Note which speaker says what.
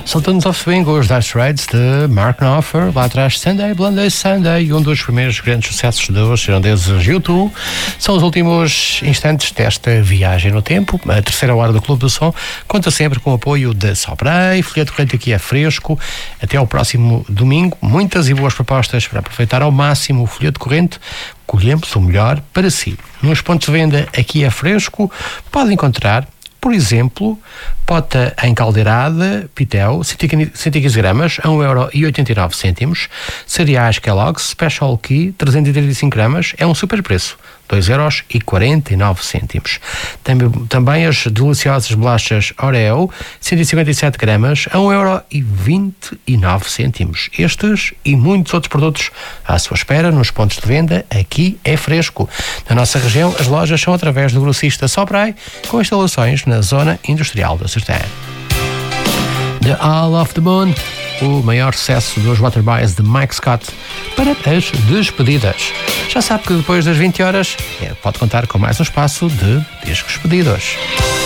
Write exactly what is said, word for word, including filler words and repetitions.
Speaker 1: Sultans of Swing, os Dire Straits de Mark Knopfler, lá atrás Sunday, Blonde Sunday, um dos primeiros grandes sucessos dos irlandeses U dois. São os últimos instantes desta viagem no tempo. A terceira hora do Clube do Som conta sempre com o apoio da Sobrei, folheto corrente aqui é fresco. Até ao próximo domingo, muitas e boas propostas para aproveitar ao máximo o folheto corrente. Colhemos o melhor para si. Nos pontos de venda aqui é fresco, pode encontrar, por exemplo, pota em caldeirada, pitel, cento e quinze gramas, a um euro e oitenta e nove cêntimos. Cereais Kellogg's Special Key, trezentos e trinta e cinco gramas, é um super preço, dois euros e quarenta e nove cêntimos. Também, também as deliciosas bolachas Oreo, cento e cinquenta e sete gramas, a um euro e vinte e nove cêntimos. Estes e muitos outros produtos à sua espera nos pontos de venda, aqui é fresco. Na nossa região, as lojas são através do grossista Sobrei, com instalações na zona industrial da Sertã. The All of the Moon, o maior sucesso dos Waterboys de Mike Scott para as despedidas. Já sabe que depois das vinte horas pode contar com mais um espaço de discos pedidos.